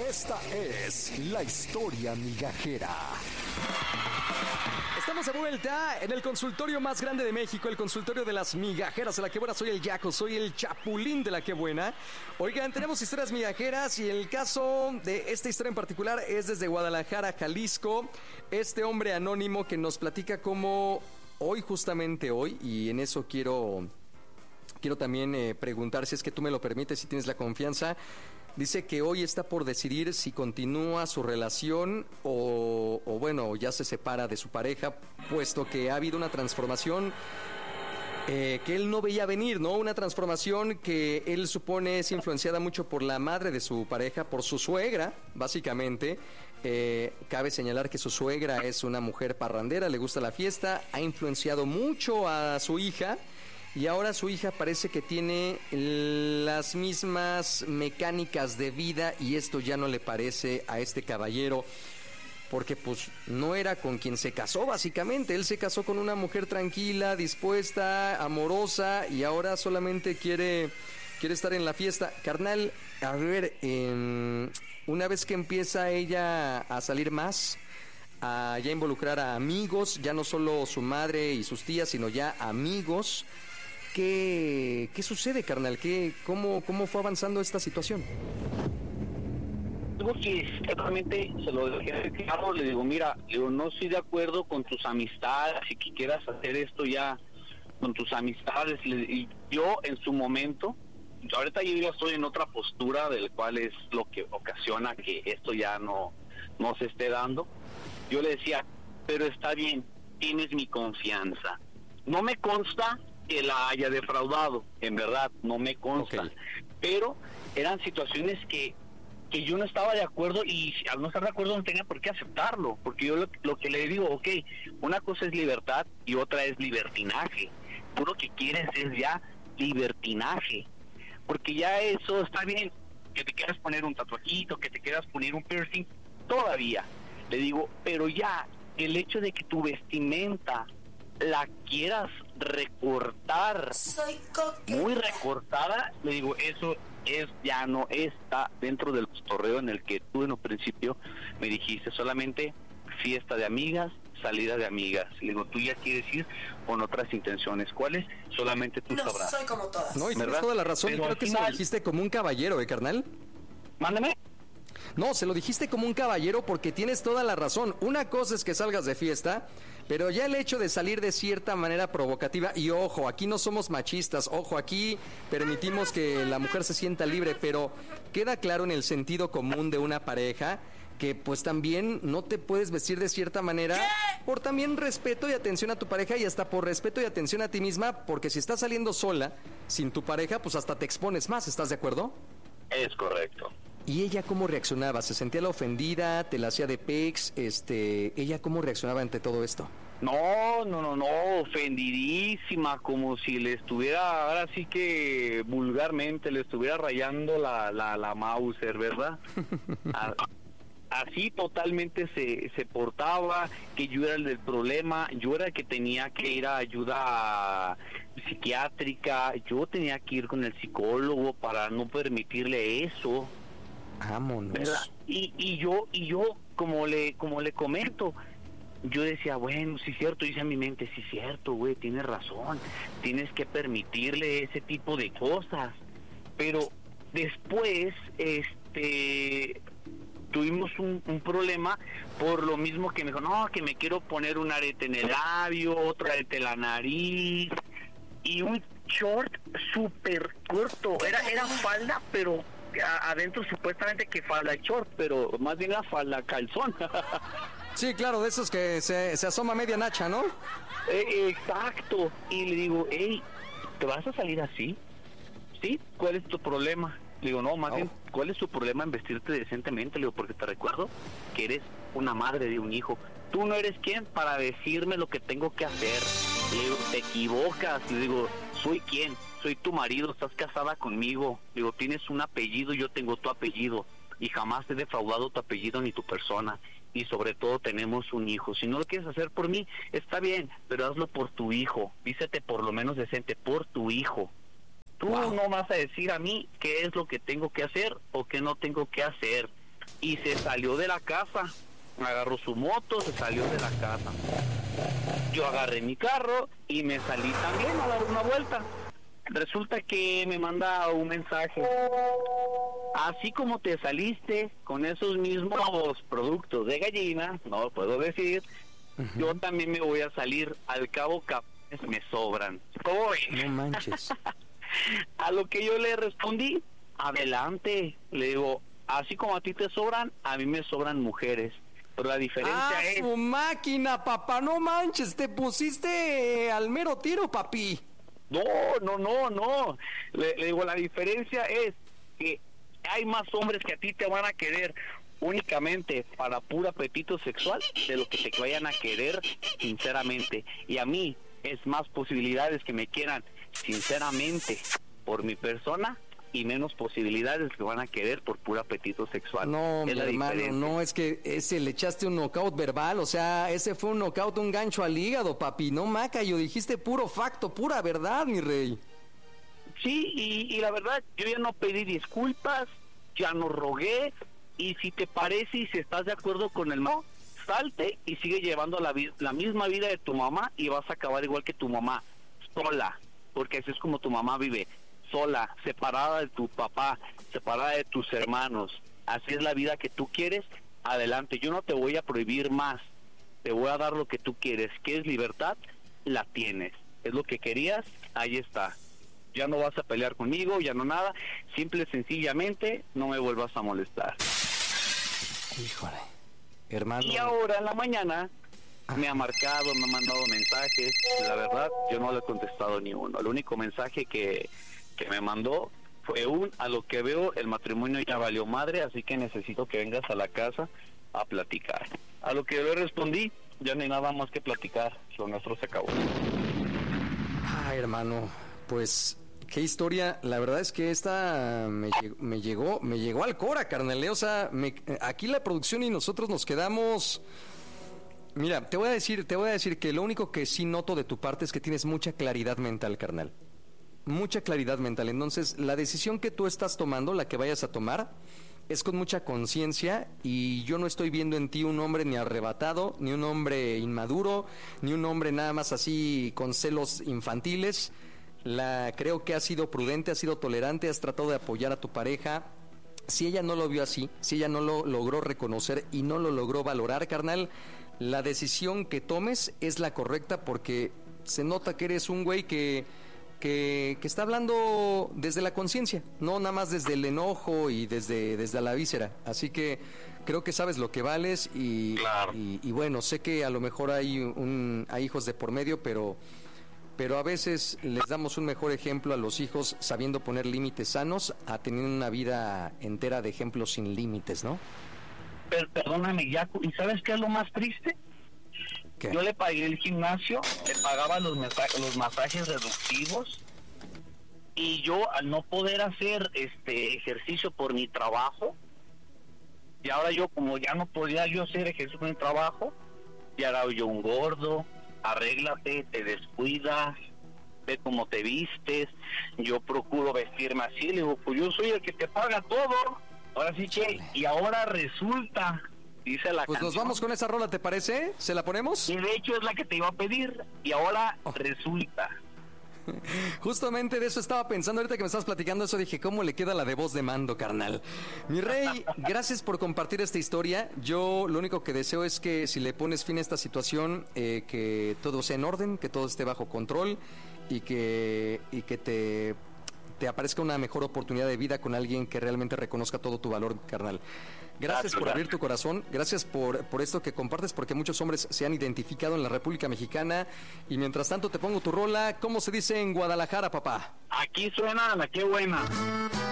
Esta es la historia migajera. Estamos de vuelta en el consultorio más grande de México, el consultorio de las migajeras de La Que Buena. Soy el Yaco, soy el Chapulín de La Que Buena. Oigan, tenemos historias migajeras y el caso de esta historia en particular es desde Guadalajara, Jalisco. Este hombre anónimo que nos platica cómo hoy, justamente hoy, y en eso quiero también preguntar, si es que tú me lo permites, si tienes la confianza. Dice que hoy está por decidir si continúa su relación o bueno, ya se separa de su pareja, puesto que ha habido una transformación que él no veía venir, ¿no? Una transformación que él supone es influenciada mucho por la madre de su pareja, por su suegra, básicamente. Cabe señalar que su suegra es una mujer parrandera, le gusta la fiesta, ha influenciado mucho a su hija. Y ahora su hija parece que tiene las mismas mecánicas de vida y esto ya no le parece a este caballero, porque pues no era con quien se casó básicamente. Él se casó con una mujer tranquila, dispuesta, amorosa y ahora solamente quiere estar en la fiesta. Carnal, a ver, una vez que empieza ella a salir más, a ya involucrar a amigos, ya no solo su madre y sus tías, sino ya amigos, ¿qué sucede, carnal? ¿Cómo fue avanzando esta situación? Algo que realmente se lo dejé claro, le digo, mira, no estoy de acuerdo con tus amistades y que quieras hacer esto ya con tus amistades. Y yo en su momento, ahorita yo ya estoy en otra postura, del cual es lo que ocasiona que esto ya no se esté dando. Yo le decía, pero está bien, tienes mi confianza. No me consta que la haya defraudado, en verdad, no me consta. Okay. Pero eran situaciones que yo no estaba de acuerdo y al no estar de acuerdo no tenía por qué aceptarlo, porque yo lo que le digo, ok, una cosa es libertad y otra es libertinaje. Tú lo que quieres es ya libertinaje, porque ya eso está bien, que te quieras poner un tatuajito, que te quieras poner un piercing, todavía, le digo, pero ya el hecho de que tu vestimenta la quieras recortar, muy recortada, le digo, eso ya no está dentro del cotorreo en el que tú en un principio me dijiste, solamente fiesta de amigas, salida de amigas. Le digo, tú ya quieres ir con otras intenciones. ¿Cuáles? Solamente tú sabrás. No soy como todas. No, y tienes toda la razón. Pero y creo que se lo dijiste como un caballero, carnal. Mándame. No, se lo dijiste como un caballero porque tienes toda la razón. Una cosa es que salgas de fiesta, pero ya el hecho de salir de cierta manera provocativa, y ojo, aquí no somos machistas, ojo, aquí permitimos que la mujer se sienta libre, pero queda claro en el sentido común de una pareja que pues también no te puedes vestir de cierta manera por también respeto y atención a tu pareja y hasta por respeto y atención a ti misma, porque si estás saliendo sola, sin tu pareja, pues hasta te expones más, ¿estás de acuerdo? Es correcto. ¿Y ella cómo reaccionaba? ¿Se sentía la ofendida? ¿Te la hacía de pex? ¿Ella cómo reaccionaba ante todo esto? No, ofendidísima, como si le estuviera, ahora sí que vulgarmente, le estuviera rayando la Mauser, ¿verdad? Así totalmente se portaba, que yo era el del problema, yo era el que tenía que ir a ayuda psiquiátrica, yo tenía que ir con el psicólogo para no permitirle eso. Vámonos. ¿Verdad? Y yo como le comento, yo decía, bueno, sí es cierto, dice a mi mente, sí es cierto, güey, tienes razón, tienes que permitirle ese tipo de cosas. Pero después, tuvimos un problema por lo mismo que me dijo, no, que me quiero poner un arete en el labio, otro arete en la nariz, y un short súper corto, era falda, pero adentro supuestamente que falda short, pero más bien la falda calzón. Sí, claro, de esos que se asoma media nacha, ¿no? Exacto. Y le digo, hey, ¿te vas a salir así? ¿Sí? ¿Cuál es tu problema? Le digo, no, más bien, ¿cuál es tu problema en vestirte decentemente? Le digo, porque te recuerdo que eres una madre de un hijo. Tú no eres quien para decirme lo que tengo que hacer. Le digo, te equivocas. Le digo, ¿soy quién? Soy tu marido, estás casada conmigo. Le digo, tienes un apellido, yo tengo tu apellido. Y jamás he defraudado tu apellido ni tu persona. Y sobre todo tenemos un hijo. Si no lo quieres hacer por mí, está bien, pero hazlo por tu hijo. Vístete por lo menos decente, por tu hijo. Tú no vas a decir a mí qué es lo que tengo que hacer o qué no tengo que hacer. y se salió de la casa. Agarró su moto, se salió de la casa. Yo agarré mi carro y me salí también a dar una vuelta. Resulta que me manda un mensaje: así como te saliste con esos mismos productos de gallina, no lo puedo decir, yo también me voy a salir, al cabo capaz me sobran. ¿Cómo ves? No manches. A lo que yo le respondí: adelante. Le digo, así como a ti te sobran, a mí me sobran mujeres. Pero la diferencia es... ¡su máquina, papá! No manches, te pusiste al mero tiro, papi. No. Le digo, la diferencia es que hay más hombres que a ti te van a querer únicamente para puro apetito sexual de lo que te vayan a querer sinceramente. Y a mí es más posibilidades que me quieran sinceramente por mi persona y menos posibilidades que van a querer por puro apetito sexual. No, mi hermano, no, es que ese le echaste un knockout verbal, o sea, ese fue un knockout, un gancho al hígado, papi, no macayo, dijiste puro facto, pura verdad, mi rey. Sí, y la verdad, yo ya no pedí disculpas, ya no rogué, y si te parece y si estás de acuerdo con el no, salte y sigue llevando la misma vida de tu mamá y vas a acabar igual que tu mamá, sola, porque así es como tu mamá vive. Sola, separada de tu papá, separada de tus hermanos. Así es la vida que tú quieres, adelante. Yo no te voy a prohibir más, te voy a dar lo que tú quieres, que es libertad, la tienes. Es lo que querías, ahí está. Ya no vas a pelear conmigo, ya no nada, simple y sencillamente no me vuelvas a molestar. Híjole, hermano. Y ahora en la mañana me ha marcado, me ha mandado mensajes, la verdad yo no le he contestado ni uno. El único mensaje que me mandó fue a lo que veo el matrimonio ya valió madre, así que necesito que vengas a la casa a platicar. A lo que yo le respondí, ya no hay nada más que platicar, lo nuestro se acabó. Ay, hermano, pues qué historia. La verdad es que esta me llegó al cora, carnal. O sea, aquí la producción y nosotros nos quedamos. Mira, te voy a decir que lo único que sí noto de tu parte es que tienes mucha claridad mental, carnal. Mucha claridad mental. Entonces, la decisión que tú estás tomando, la que vayas a tomar, es con mucha conciencia, y yo no estoy viendo en ti un hombre ni arrebatado, ni un hombre inmaduro, ni un hombre nada más así con celos infantiles. Creo que has sido prudente, has sido tolerante, has tratado de apoyar a tu pareja. Si ella no lo vio así, si ella no lo logró reconocer y no lo logró valorar, carnal, la decisión que tomes es la correcta, porque se nota que eres un güey que está hablando desde la conciencia, no nada más desde el enojo y desde la víscera. Así que creo que sabes lo que vales y, claro. y bueno, sé que a lo mejor hay hijos de por medio, pero a veces les damos un mejor ejemplo a los hijos sabiendo poner límites sanos a tener una vida entera de ejemplos sin límites, ¿no? Perdóname, Yaco, ¿y sabes qué es lo más triste? ¿Qué? Yo le pagué el gimnasio, le pagaba los masajes reductivos, y yo al no poder hacer ejercicio por mi trabajo, y ahora yo, como ya no podía yo hacer ejercicio por mi trabajo, y ahora yo un gordo, arréglate, te descuidas, ve cómo te vistes, yo procuro vestirme así, le digo, pues yo soy el que te paga todo, ahora sí que, y ahora resulta... Dice la pues canción. nos vamos con esa rola, ¿te parece? ¿Se la ponemos? Y de hecho es la que te iba a pedir, y ahora resulta. Justamente de eso estaba pensando ahorita que me estabas platicando eso, dije, ¿cómo le queda la de voz de mando, carnal? Mi rey, gracias por compartir esta historia. Yo lo único que deseo es que si le pones fin a esta situación, que todo sea en orden, que todo esté bajo control y que te aparezca una mejor oportunidad de vida con alguien que realmente reconozca todo tu valor, carnal. Gracias por abrir tu corazón, gracias por esto que compartes, porque muchos hombres se han identificado en la República Mexicana. Y mientras tanto te pongo tu rola. ¿Cómo se dice en Guadalajara, papá? Aquí suena la que buena.